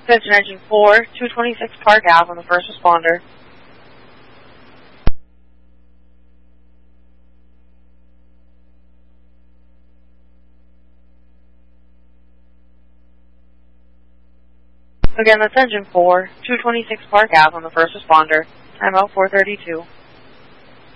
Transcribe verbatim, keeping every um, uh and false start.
Attention Engine four, two twenty-six Park Ave on the first responder. Again, that's Engine four, two twenty-six Park Ave on the first responder. Time out four thirty-two.